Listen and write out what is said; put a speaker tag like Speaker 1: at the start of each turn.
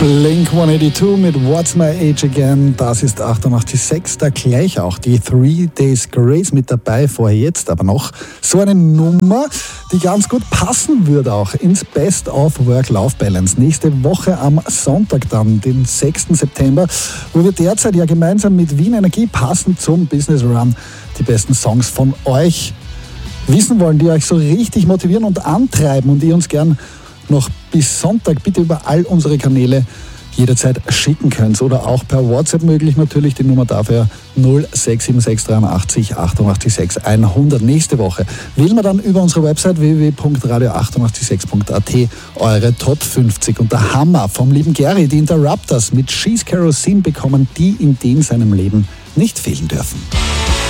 Speaker 1: Blink-182 mit What's My Age Again, das ist 88.6, da gleich auch die 3 Days Grace mit dabei, vorher jetzt aber noch so eine Nummer, die ganz gut passen würde auch ins Best of Work-Life-Balance. Nächste Woche am Sonntag dann, den 6. September, wo wir derzeit ja gemeinsam mit Wien Energie passend zum Business Run die besten Songs von euch wissen wollen, die euch so richtig motivieren und antreiben und die uns gern noch bis Sonntag bitte über all unsere Kanäle jederzeit schicken könnt oder auch per WhatsApp möglich natürlich, die Nummer dafür 0676 83 88 6 100. Nächste Woche wählen wir dann über unsere Website www.radio886.at eure Top 50 und der Hammer vom lieben Gary, die Interrupters mit She's Kerosene bekommen, die in seinem Leben nicht fehlen dürfen.